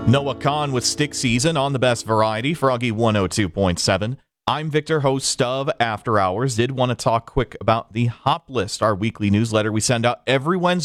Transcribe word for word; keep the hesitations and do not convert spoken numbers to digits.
Noah Kahn with Stick Season on the Best Variety, Froggy one oh two point seven. I'm Victor, host of After Hours. Did want to talk quick about the Hop List, our weekly newsletter we send out every Wednesday